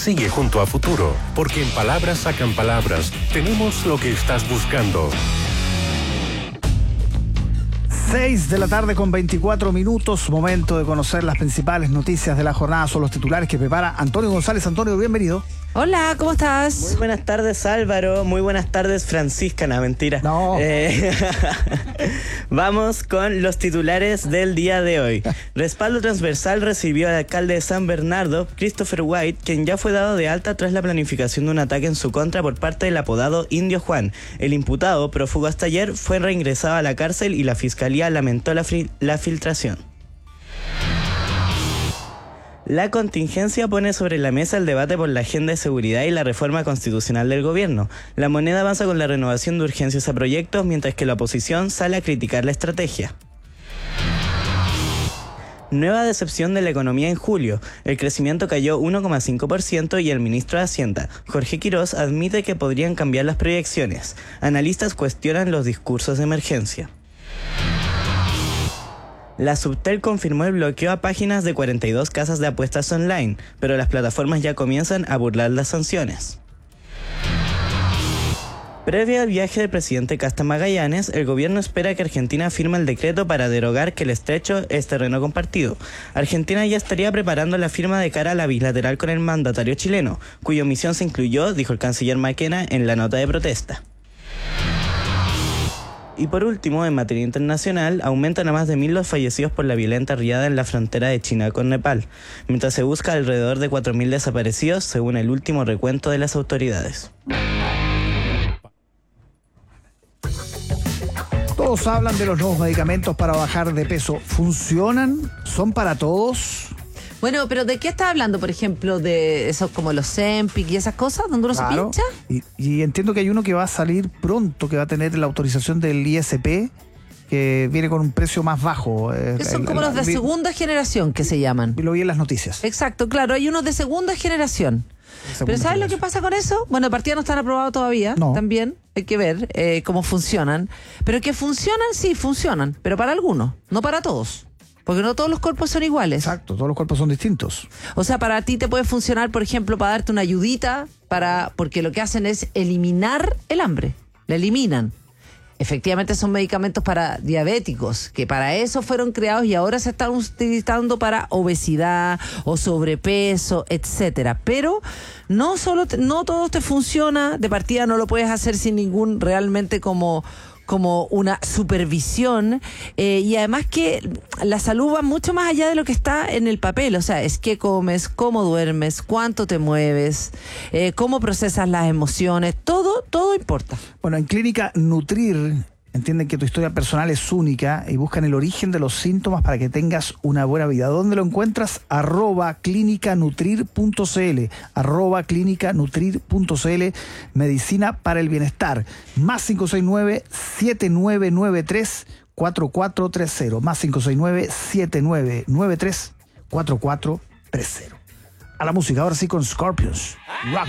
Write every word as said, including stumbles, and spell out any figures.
Sigue junto a Futuro, porque en Palabras Sacan Palabras tenemos lo que estás buscando. seis de la tarde con veinticuatro minutos, momento de conocer las principales noticias de la jornada. Son los titulares que prepara Antonio González. Antonio, bienvenido. Hola, ¿cómo estás? Muy buenas tardes, Álvaro. Muy buenas tardes, Francisca. No, mentira. No. Eh, vamos con los titulares del día de hoy. Respaldo transversal recibió al alcalde de San Bernardo, Christopher White, quien ya fue dado de alta tras la planificación de un ataque en su contra por parte del apodado Indio Juan. El imputado, prófugo hasta ayer, fue reingresado a la cárcel y la fiscalía lamentó la, fri- la filtración. La contingencia pone sobre la mesa el debate por la agenda de seguridad y la reforma constitucional del gobierno. La Moneda avanza con la renovación de urgencias a proyectos, mientras que la oposición sale a criticar la estrategia. Nueva decepción de la economía en julio. El crecimiento cayó uno coma cinco por ciento y el ministro de Hacienda, Jorge Quirós, admite que podrían cambiar las proyecciones. Analistas cuestionan los discursos de emergencia. La Subtel confirmó el bloqueo a páginas de cuarenta y dos casas de apuestas online, pero las plataformas ya comienzan a burlar las sanciones. Previo al viaje del presidente Casta Magallanes, el gobierno espera que Argentina firme el decreto para derogar que el estrecho es terreno compartido. Argentina ya estaría preparando la firma de cara a la bilateral con el mandatario chileno, cuya omisión se incluyó, dijo el canciller Maquena, en la nota de protesta. Y por último, en materia internacional, aumentan a más de mil los fallecidos por la violenta riada en la frontera de China con Nepal, mientras se busca alrededor de cuatro mil desaparecidos, según el último recuento de las autoridades. Todos hablan de los nuevos medicamentos para bajar de peso. ¿Funcionan? ¿Son para todos? Bueno, pero ¿de qué estás hablando? Por ejemplo, de esos como los Zempic y esas cosas, donde uno Claro. se pincha. Y, y entiendo que hay uno que va a salir pronto, que va a tener la autorización del I S P, que viene con un precio más bajo. eh, Que son el- como el- los de vi- segunda generación que se llaman. Lo vi en las noticias. Exacto, claro, hay unos de segunda generación. Segunda Pero ¿sabes lo que generación. pasa con eso? Bueno, de partida no están aprobados todavía, No. también hay que ver eh, cómo funcionan. Pero que funcionan, sí, funcionan, pero para algunos, no para todos. Porque no todos los cuerpos son iguales. Exacto, todos los cuerpos son distintos. O sea, para ti te puede funcionar, por ejemplo, para darte una ayudita, para porque lo que hacen es eliminar el hambre. La eliminan. Efectivamente son medicamentos para diabéticos, que para eso fueron creados y ahora se están utilizando para obesidad o sobrepeso, etcétera. Pero no solo te- no todo te funciona, de partida no lo puedes hacer sin ningún realmente como como una supervisión, eh, y además que la salud va mucho más allá de lo que está en el papel. O sea, es qué comes, cómo duermes, cuánto te mueves, eh, cómo procesas las emociones, todo, todo importa. Bueno, en Clínica Nutrir entienden que tu historia personal es única y buscan el origen de los síntomas para que tengas una buena vida. ¿Dónde lo encuentras? Arroba clínicanutrir.cl, arroba clínicanutrir.cl, medicina para el bienestar. Más cinco seis nueve, siete nueve nueve tres, cuatro cuatro tres cero, más cinco seis nueve, siete nueve nueve tres, cuatro cuatro tres cero. A la música, ahora sí con Scorpions. Rock.